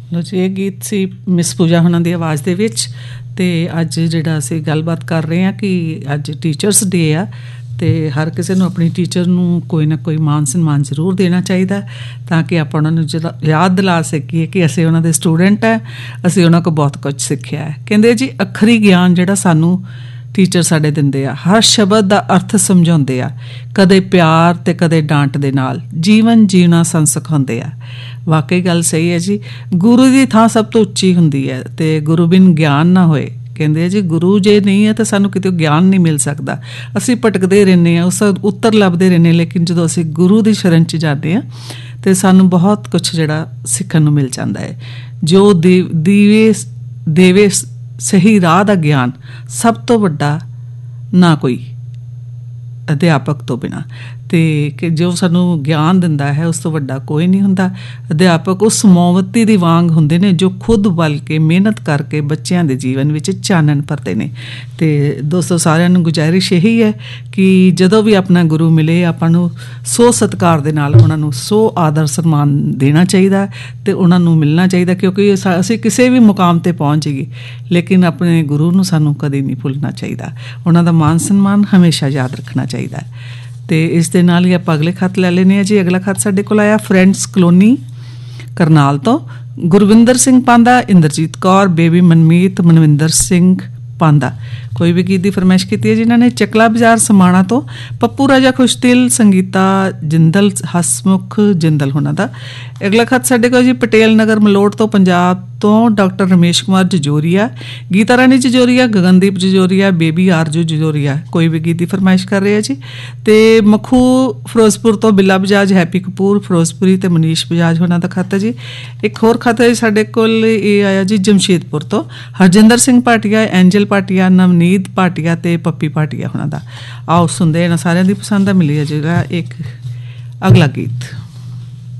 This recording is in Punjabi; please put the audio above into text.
ਲੋ ਜੀ, ਇਹ ਗੀਤ ਸੀ ਮਿਸ ਪੂਜਾ ਹੁਣਾਂ ਦੀ ਆਵਾਜ਼ ਦੇ ਵਿੱਚ। ਅਤੇ ਅੱਜ ਜਿਹੜਾ ਅਸੀਂ ਗੱਲਬਾਤ ਕਰ ਰਹੇ ਹਾਂ ਕਿ ਅੱਜ ਟੀਚਰਸ ਡੇ ਆ, ਅਤੇ ਹਰ ਕਿਸੇ ਨੂੰ ਆਪਣੀ ਟੀਚਰ ਨੂੰ ਕੋਈ ਨਾ ਕੋਈ ਮਾਨ ਸਨਮਾਨ ਜ਼ਰੂਰ ਦੇਣਾ ਚਾਹੀਦਾ, ਤਾਂ ਕਿ ਆਪਾਂ ਉਹਨਾਂ ਨੂੰ ਜਿਹੜਾ ਯਾਦ ਦਿਲਾ ਸਕੀਏ ਕਿ ਅਸੀਂ ਉਹਨਾਂ ਦੇ ਸਟੂਡੈਂਟ ਹੈ, ਅਸੀਂ ਉਹਨਾਂ ਕੋਲ ਬਹੁਤ ਕੁਝ ਸਿੱਖਿਆ ਹੈ। ਕਹਿੰਦੇ ਜੀ, ਅੱਖਰੀ ਗਿਆਨ ਜਿਹੜਾ ਸਾਨੂੰ ਟੀਚਰ ਸਾਡੇ ਦਿੰਦੇ ਆ, ਹਰ ਸ਼ਬਦ ਦਾ ਅਰਥ ਸਮਝਾਉਂਦੇ ਆ, ਕਦੇ ਪਿਆਰ ਅਤੇ ਕਦੇ ਡਾਂਟ ਦੇ ਨਾਲ ਜੀਵਨ ਜੀਣਾ ਸਿਖਾਉਂਦੇ ਆ। ਵਾਕਈ ਗੱਲ ਸਹੀ ਹੈ ਜੀ। ਗੁਰੂ ਦੀ ਥਾਂ ਸਭ ਤੋਂ ਉੱਚੀ ਹੁੰਦੀ ਹੈ, ਅਤੇ ਗੁਰੂ ਬਿਨ ਗਿਆਨ ਨਾ ਹੋਏ। ਕਹਿੰਦੇ ਆ ਜੀ, ਗੁਰੂ ਜੇ ਨਹੀਂ ਹੈ ਤਾਂ ਸਾਨੂੰ ਕਿਤੇ ਗਿਆਨ ਨਹੀਂ ਮਿਲ ਸਕਦਾ। ਅਸੀਂ ਭਟਕਦੇ ਰਹਿੰਦੇ ਹਾਂ, ਉਸ ਉੱਤਰ ਲੱਭਦੇ ਰਹਿੰਦੇ, ਲੇਕਿਨ ਜਦੋਂ ਅਸੀਂ ਗੁਰੂ ਦੀ ਸ਼ਰਨ 'ਚ ਜਾਂਦੇ ਹਾਂ ਤਾਂ ਸਾਨੂੰ ਬਹੁਤ ਕੁਛ ਜਿਹੜਾ ਸਿੱਖਣ ਨੂੰ ਮਿਲ ਜਾਂਦਾ ਹੈ। ਜੋ ਦੇਵੇ ਸਹੀ ਰਾਹ ਦਾ ਗਿਆਨ, ਸਭ ਤੋਂ ਵੱਡਾ ਨਾ ਕੋਈ ਅਧਿਆਪਕ ਤੋਂ ਬਿਨਾਂ, ਅਤੇ ਕਿ ਜੋ ਸਾਨੂੰ ਗਿਆਨ ਦਿੰਦਾ ਹੈ ਉਸ ਤੋਂ ਵੱਡਾ ਕੋਈ ਨਹੀਂ ਹੁੰਦਾ। ਅਧਿਆਪਕ ਉਸ ਮੋਮਬੱਤੀ ਦੀ ਵਾਂਗ ਹੁੰਦੇ ਨੇ ਜੋ ਖੁਦ ਬਲ ਕੇ ਮਿਹਨਤ ਕਰਕੇ ਬੱਚਿਆਂ ਦੇ ਜੀਵਨ ਵਿੱਚ ਚਾਨਣ ਭਰਦੇ ਨੇ। ਅਤੇ ਦੋਸਤੋ, ਸਾਰਿਆਂ ਨੂੰ ਗੁਜ਼ਾਰਿਸ਼ ਇਹੀ ਹੈ ਕਿ ਜਦੋਂ ਵੀ ਆਪਣਾ ਗੁਰੂ ਮਿਲੇ, ਆਪਾਂ ਨੂੰ ਸੋ ਸਤਿਕਾਰ ਦੇ ਨਾਲ ਉਹਨਾਂ ਨੂੰ ਸੋ ਆਦਰ ਸਨਮਾਨ ਦੇਣਾ ਚਾਹੀਦਾ ਅਤੇ ਉਹਨਾਂ ਨੂੰ ਮਿਲਣਾ ਚਾਹੀਦਾ, ਕਿਉਂਕਿ ਅਸੀਂ ਕਿਸੇ ਵੀ ਮੁਕਾਮ 'ਤੇ ਪਹੁੰਚ ਜਾਈਏ, ਲੇਕਿਨ ਆਪਣੇ ਗੁਰੂ ਨੂੰ ਸਾਨੂੰ ਕਦੇ ਨਹੀਂ ਭੁੱਲਣਾ ਚਾਹੀਦਾ। ਉਹਨਾਂ ਦਾ ਮਾਨ ਸਨਮਾਨ ਹਮੇਸ਼ਾ ਯਾਦ ਰੱਖਣਾ ਚਾਹੀਦਾ। ਅਤੇ ਇਸ ਦੇ ਨਾਲ ਹੀ ਆਪਾਂ ਅਗਲੇ ਖੱਤ ਲੈ ਲੈਂਦੇ ਹਾਂ ਜੀ। ਅਗਲਾ ਖੱਤ ਸਾਡੇ ਕੋਲ ਆਇਆ ਫਰੈਂਡਸ ਕਲੋਨੀ ਕਰਨਾਲ ਤੋਂ। ਗੁਰਵਿੰਦਰ ਸਿੰਘ ਪਾਂਦਾ, ਇੰਦਰਜੀਤ ਕੌਰ, ਬੇਬੀ ਮਨਮੀਤ, ਮਨਵਿੰਦਰ ਸਿੰਘ ਪਾਂਦਾ। ਕੋਈ ਵੀ ਗੀਤ ਦੀ ਫਰਮਾਇਸ਼ ਕੀਤੀ ਹੈ ਜਿਨ੍ਹਾਂ ਨੇ। ਚੱਕਲਾ ਬਾਜ਼ਾਰ ਸਮਾਣਾ ਤੋਂ ਪੱਪੂ ਰਾਜਾ ਖੁਸ਼ਦਿਲ, ਸੰਗੀਤਾ ਜਿੰਦਲ, ਹਸਮੁਖ ਜਿੰਦਲ ਹੋਣਾ ਦਾ। ਅਗਲਾ ਖੱਤ ਸਾਡੇ ਕੋਲ ਜੀ ਪਟੇਲ ਨਗਰ ਮਲੋਟ ਤੋਂ ਪੰਜਾਬ ਤੋਂ ਡਾਕਟਰ ਰਮੇਸ਼ ਕੁਮਾਰ ਜਜੋਰੀਆ, ਗੀਤਾ ਰਾਣੀ ਜਜੋਰੀਆ, ਗਗਨਦੀਪ ਜਜੋਰੀਆ, ਬੇਬੀ ਆਰਜੂ ਜਜੋਰੀਆ। ਕੋਈ ਵੀ ਗੀਤ ਦੀ ਫਰਮਾਇਸ਼ ਕਰ ਰਹੇ ਆ ਜੀ। ਅਤੇ ਮਖੂ ਫਿਰੋਜ਼ਪੁਰ ਤੋਂ ਬਿੱਲਾ ਬਜਾਜ, ਹੈਪੀ ਕਪੂਰ ਫਿਰੋਜ਼ਪੁਰੀ ਅਤੇ ਮਨੀਸ਼ ਬਜਾਜ ਹੋਣਾ ਦਾ ਖੱਤ ਹੈ ਜੀ। ਇੱਕ ਹੋਰ ਖੱਤ ਹੈ ਸਾਡੇ ਕੋਲ, ਇਹ ਆਇਆ ਜੀ ਜਮਸ਼ੇਦਪੁਰ ਤੋਂ ਹਰਜਿੰਦਰ ਸਿੰਘ ਭਾਟੀਆ, ਐਂਜਲ ਭਾਟੀਆ, ਨਵਨੀਤ ਭਾਟੀਆ ਅਤੇ ਪੱਪੀ ਭਾਟੀਆ ਹੋਣਾ ਦਾ। ਆਓ ਸੁਣਦੇ ਇਹਨਾਂ ਸਾਰਿਆਂ ਦੀ ਪਸੰਦ ਦਾ ਮਿਲੀ ਹੈ ਜਿਹੜਾ ਇੱਕ ਅਗਲਾ ਗੀਤ।